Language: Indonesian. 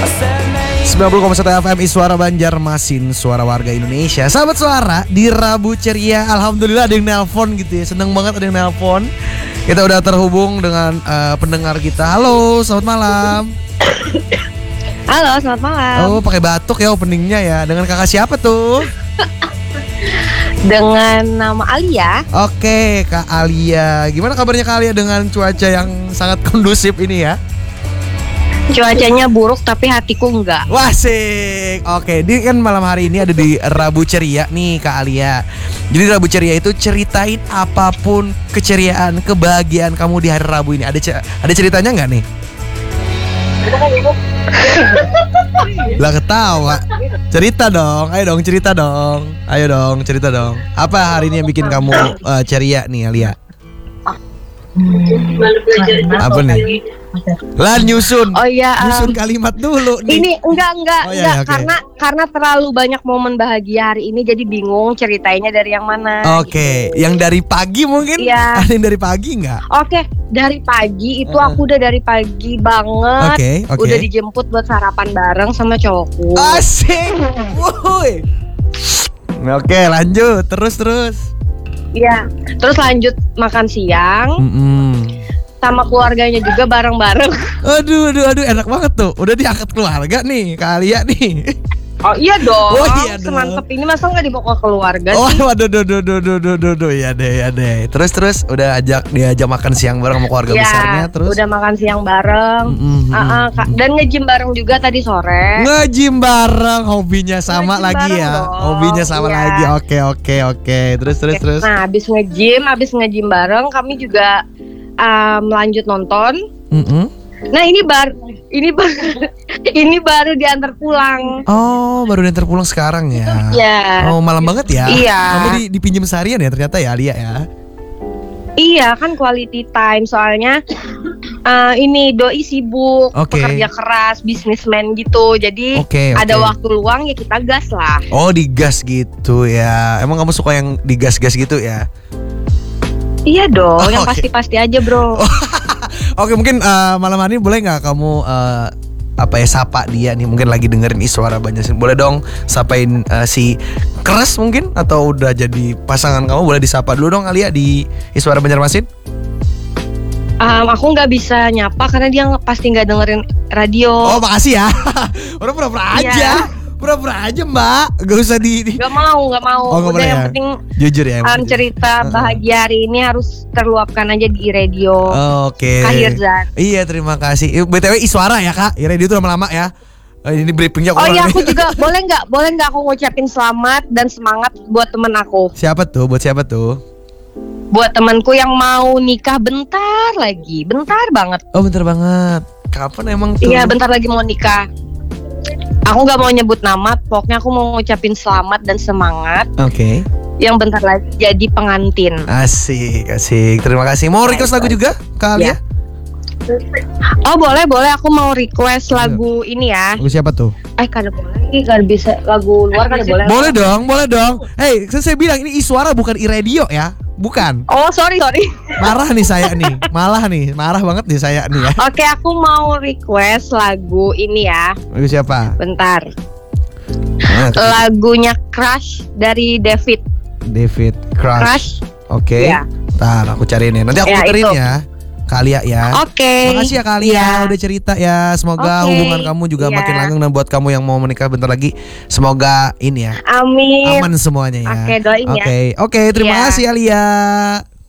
90,1 FM Suara Banjarmasin, suara warga Indonesia. Sahabat suara, di Rabu ceria, alhamdulillah ada yang nelpon gitu ya. Seneng banget ada yang nelpon. Kita udah terhubung dengan pendengar kita. Halo, selamat malam. Halo, selamat malam. Oh, pakai batuk ya openingnya ya. Dengan kakak siapa tuh? Dengan nama Alia. Oke, Kak Alia. Gimana kabarnya Kak Alia dengan cuaca yang sangat kondusif ini ya? Cuacanya buruk tapi hatiku enggak. Wah, asik. Oke, ini kan malam hari ini ada di Rabu Ceria nih Kak Alia. Jadi Rabu Ceria itu ceritain apapun keceriaan, kebahagiaan kamu di hari Rabu ini. Ada ceritanya nggak nih? Lah ketawa. Cerita dong, ayo dong cerita dong. Ayo dong cerita dong. Apa hari ini yang bikin kamu ceria nih Alia? Apa nih? Lah nyusun. Oh iya, nyusun kalimat dulu nih. Ini enggak Oh, iya, okay. karena terlalu banyak momen bahagia hari ini jadi bingung ceritainnya dari yang mana. Oke, yang dari pagi mungkin? Iya. Ada yang dari pagi nggak? Oke, dari pagi itu aku udah dari pagi banget. Oke. Udah dijemput buat sarapan bareng sama cowokku. Asik. Woi. Oke, lanjut. Terus. Iya. Terus lanjut makan siang. Sama keluarganya juga bareng-bareng. Aduh, enak banget tuh. Udah diangkat keluarga nih, Kak Alia nih. Oh iya dong. Oh iya dong. Semantep ini masa nggak dibawa ke keluarga Oh, sih? waduh, ya deh. Terus, udah diajak makan siang bareng sama keluarga besarnya, terus. Udah makan siang bareng. Dan nge-gym bareng juga tadi sore. Nge-gym bareng, hobinya sama Nge-gym lagi bareng ya. dong. Hobinya sama Iya. lagi. Oke. Terus. Nah, habis nge-gym bareng, kami juga lanjut nonton. Nah, ini baru diantar pulang. Oh, baru diantar pulang sekarang ya. Ya. Oh, malam banget ya. Iya. Kamu dipinjam seharian ya ternyata ya Alia ya. Iya, kan quality time soalnya ini doi sibuk, Oke. pekerja keras, bisnismen gitu. Jadi Oke. ada waktu luang ya kita gas lah. Oh, digas gitu ya. Emang kamu suka yang digas-gas gitu ya? Iya dong, yang Oke. pasti-pasti aja, bro. Oke, mungkin malam hari ini boleh nggak kamu sapa dia nih, mungkin lagi dengerin Suara Banjarmasin. Boleh dong sapain si Keras mungkin, atau udah jadi pasangan kamu, boleh disapa dulu dong Alia di Suara Banjarmasin. Aku nggak bisa nyapa karena dia pasti nggak dengerin radio. Oh, makasih ya. Udah pura-pura aja. Iya. Pura-pura aja Mbak. Gak usah di Gak mau. Oh, nggak Udah boleh yang ya? penting Jujur ya. cerita bahagia hari ini harus terluapkan aja di radio. Oke. Kak Hirzan. Iya, terima kasih. BTW Iswara ya Kak. Radio itu lama-lama ya. Ini briefingnya Oh kurang iya, nih. aku juga boleh nggak aku ngucapin selamat dan semangat buat temen aku. Siapa tuh? Buat siapa tuh? Buat temanku yang mau nikah bentar lagi, bentar banget. Oh, bentar banget. Kapan emang tuh? Iya, bentar lagi mau nikah. Aku nggak mau nyebut nama, pokoknya aku mau ngucapin selamat dan semangat. Oke. Yang bentar lagi jadi pengantin. Asik. Terima kasih. Mau request lagu juga Kak Alia? Ya. Oh boleh, aku mau request lagu ini ya. Lagu siapa tuh? Kada boleh, kada bisa lagu luar kada boleh. Boleh dong. Hey, saya bilang ini Iswara bukan iRadio ya. Bukan. Oh sorry. Marah nih saya nih. Marah banget nih saya nih ya. Oke, aku mau request lagu ini ya. Lagu siapa? Bentar. Nah, Lagunya Crush dari David Crush. Oke. Iya. Ntar aku cariin ya. Nanti aku Ya, puterin itu. ya. Kak Alia ya. Oke. Makasih ya Kak Alia udah cerita ya. Semoga Oke. hubungan kamu juga Iya. makin langgeng, dan buat kamu yang mau menikah bentar lagi, semoga ini ya Amin. aman semuanya ya. Oke, doain ya. Oke, terima Iya. kasih Alia.